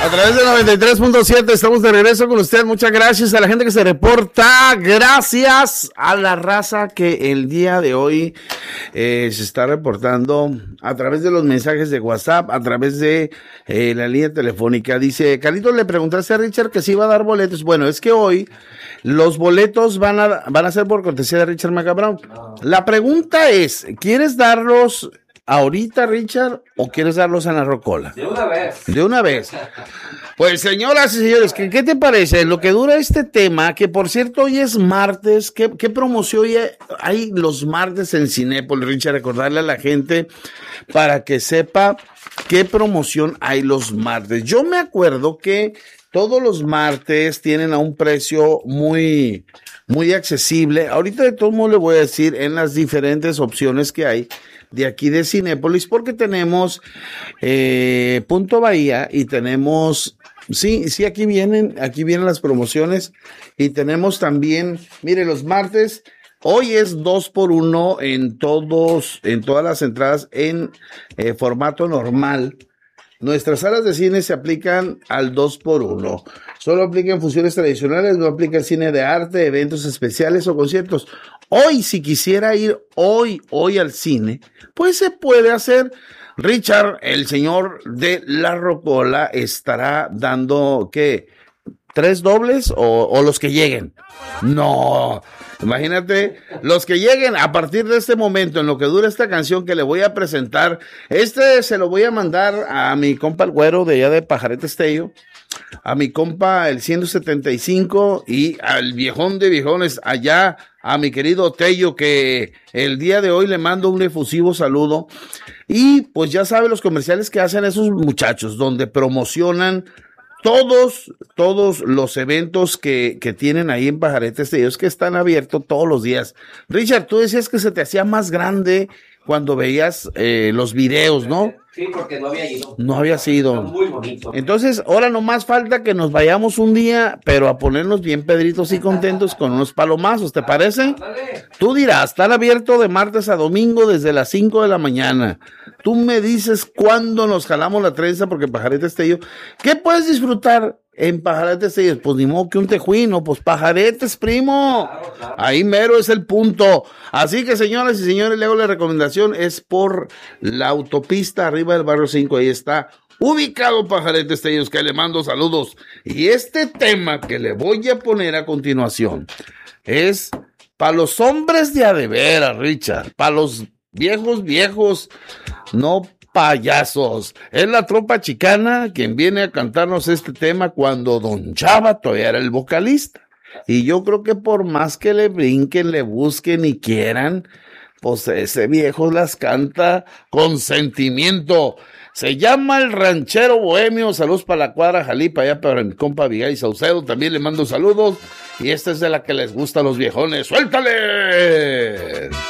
A través del 93.7 estamos de regreso con usted. Muchas gracias a la gente que se reporta. Gracias a la raza que el día de hoy se está reportando a través de los mensajes de WhatsApp, a través de la línea telefónica. Dice, Carlitos, le preguntaste a Richard que si iba a dar boletos. Bueno, es que hoy los boletos van a ser por cortesía de Richard Macabrón. La pregunta es, ¿quieres darlos ahorita, Richard, o quieres darlos en la rocola? De una vez. De una vez. Pues, señoras y señores, ¿qué te parece? Lo que dura este tema, que por cierto hoy es martes, ¿qué promoción hay los martes en Cinépolis, Richard? Recordarle a la gente para que sepa qué promoción hay los martes. Yo me acuerdo que todos los martes tienen a un precio muy accesible. Ahorita de todo modo le voy a decir en las diferentes opciones que hay de aquí de Cinépolis, porque tenemos Punto Bahía y tenemos, sí, aquí vienen las promociones y tenemos también, mire, los martes, hoy es 2x1 en todas las entradas en formato normal. Nuestras salas de cine se aplican al 2x1. Solo aplican funciones tradicionales, no aplica el cine de arte, eventos especiales o conciertos. Hoy, si quisiera ir hoy al cine, pues se puede hacer. Richard, el señor de la rocola, estará dando, ¿qué? ¿3 dobles o los que lleguen? No, imagínate, los que lleguen a partir de este momento, en lo que dura esta canción que le voy a presentar, se lo voy a mandar a mi compa el güero de allá de Pajarete Estello, a mi compa el 175 y al viejón de viejones allá, a mi querido Tello, que el día de hoy le mando un efusivo saludo. Y pues ya sabe los comerciales que hacen esos muchachos, donde promocionan todos los eventos que tienen ahí en Pajarete Estello, que están abiertos todos los días. Richard, tú decías que se te hacía más grande cuando veías los videos, ¿no? Sí, porque no había ido. No habías ido. Muy bonito. Entonces, ahora nomás falta que nos vayamos un día, pero a ponernos bien pedritos y contentos con unos palomazos, ¿te parece? Dale. Tú dirás, están abiertos de martes a domingo desde las 5 de la mañana. Tú me dices cuándo nos jalamos la trenza, porque Pajarete Estello, ¿qué puedes disfrutar en Pajarete Estello? Pues ni modo que un tejuino, pues pajaretes, primo. Claro. Ahí mero es el punto. Así que, señoras y señores, le hago la recomendación, es por la autopista arriba del barrio 5, ahí está ubicado Pajarete Estello, que le mando saludos. Y este tema que le voy a poner a continuación es para los hombres de a de veras, Richard, para los viejos, no payasos. Es la Tropa Chicana quien viene a cantarnos este tema cuando Don Chava todavía era el vocalista. Y yo creo que por más que le brinquen, le busquen y quieran, pues ese viejo las canta con sentimiento. Se llama El Ranchero Bohemio. Saludos para la cuadra Jalipa, allá para mi compa Vigay Saucedo, también le mando saludos. Y esta es de la que les gusta a los viejones. ¡Suéltale!